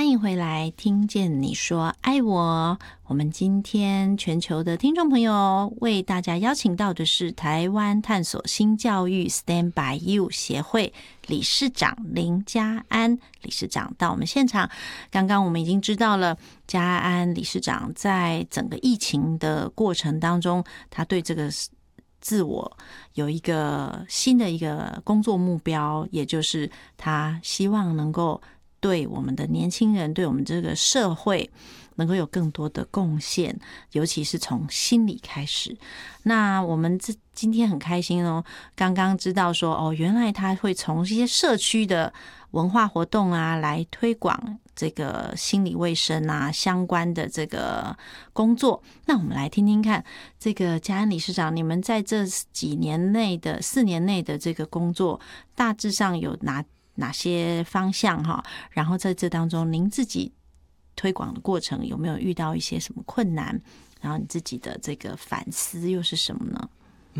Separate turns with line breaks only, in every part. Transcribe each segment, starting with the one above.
欢迎回来，听见你说爱我。我们今天全球的听众朋友为大家邀请到的是台湾探索新教育 Stand by You 协会理事长林嘉安理事长到我们现场。刚刚我们已经知道了嘉安理事长在整个疫情的过程当中，他对这个自我有一个新的一个工作目标，也就是他希望能够对我们的年轻人，对我们这个社会能够有更多的贡献，尤其是从心理开始。那我们今天很开心哦，刚刚知道说原来他会从一些社区的文化活动啊来推广这个心理卫生啊相关的这个工作。那我们来听听看，这个嘉安理事长，你们在这4年内的这个工作，大致上有哪些方向哈？然后在这当中，您自己推广的过程有没有遇到一些什么困难？然后你自己的这个反思又是什么呢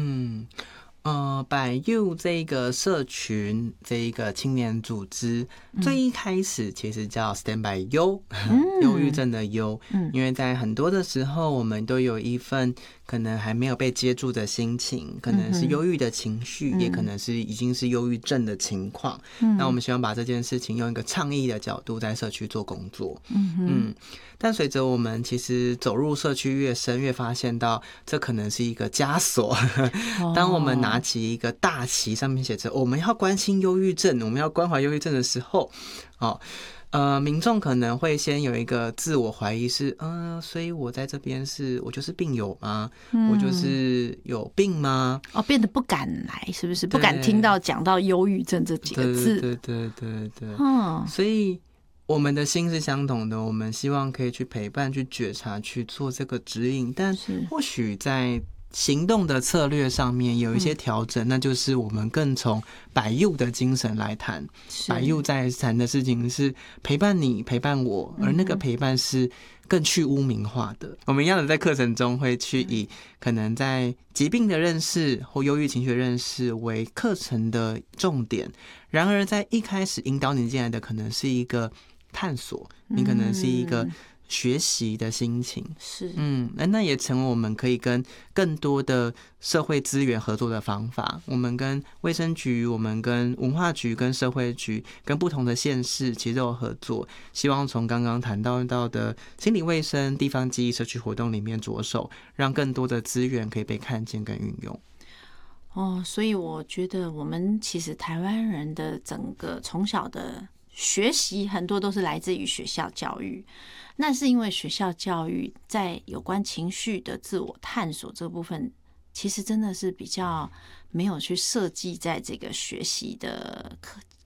？by You 这个社群，这一个青年组织，最一开始其实叫 Stand by You， 忧郁症的忧，因为在很多的时候，我们都有一份可能还没有被接住的心情，可能是忧郁的情绪，也可能是已经是忧郁症的情况。那我们希望把这件事情用一个倡议的角度在社区做工作。但随着我们其实走入社区越深，越发现到这可能是一个枷锁。当我们拿起一个大旗，上面写着我们要关心忧郁症，我们要关怀忧郁症的时候，民众可能会先有一个自我怀疑是，所以我在这边我就是病友吗？我就是有病吗？
变得不敢来，是不是？不敢听到讲到忧郁症这几个字。
对。所以我们的心是相同的，我们希望可以去陪伴、去觉察、去做这个指引，但或许在行动的策略上面有一些调整，那就是我们更从by You的精神来谈。by You 在谈的事情是陪伴你、陪伴我，而那个陪伴是更去污名化的。我们一样的在课程中会去以可能在疾病的认识或忧郁情绪的认识为课程的重点，然而在一开始引导你进来的可能是一个探索，你可能是一个学习的心情，那也成为我们可以跟更多的社会资源合作的方法。我们跟卫生局、我们跟文化局、跟社会局、跟不同的县市其实都有合作，希望从刚刚谈到的心理卫生、地方记忆、社区活动里面着手，让更多的资源可以被看见跟运用。
所以我觉得我们其实台湾人的整个从小的学习很多都是来自于学校教育，那是因为学校教育在有关情绪的自我探索这部分，其实真的是比较没有去设计在这个学习的